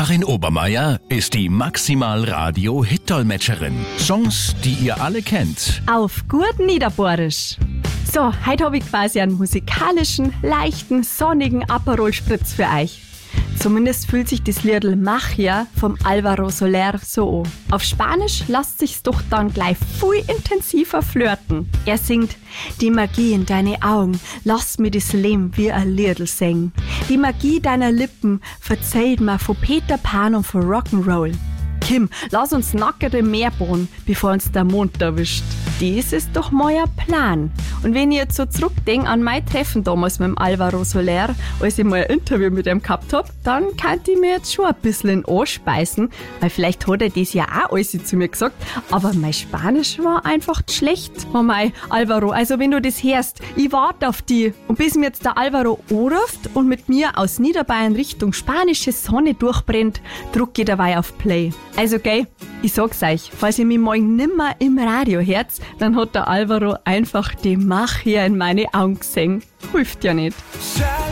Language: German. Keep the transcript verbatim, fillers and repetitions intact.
Karin Obermeier ist die Maximal-Radio-Hit-Dolmetscherin. Songs, die ihr alle kennt. Auf gut Niederbohrisch. So, heute habe ich quasi einen musikalischen, leichten, sonnigen Aperol-Spritz für euch. Zumindest fühlt sich das Liedl Magia vom Alvaro Soler so an. Auf Spanisch lässt sich's doch dann gleich viel intensiver flirten. Er singt: Die Magie in deine Augen, lass mir das Leben wie ein Liedl singen. Die Magie deiner Lippen verzählt mir von Peter Pan und von Rock'n'Roll. Kim, lass uns nackert im Meer bohren, bevor uns der Mond erwischt. Das ist doch mein Plan. Und wenn ich jetzt so zurückdenke an mein Treffen damals mit dem Alvaro Soler, als ich mal ein Interview mit ihm gehabt hab, dann kann ich mir jetzt schon ein bisschen anspeisen, weil vielleicht hat er das ja auch alles zu mir gesagt, aber mein Spanisch war einfach schlecht, oh mein Alvaro. Also wenn du das hörst, ich warte auf die. Und bis mir jetzt der Alvaro anruft und mit mir aus Niederbayern Richtung spanische Sonne durchbrennt, druck ich dabei auf Play. Also gell, ich sag's euch, falls ihr mich morgen nimmer im Radio hört, dann hat der Alvaro einfach die Magia in meine Augen gesehen. Hilft ja nicht.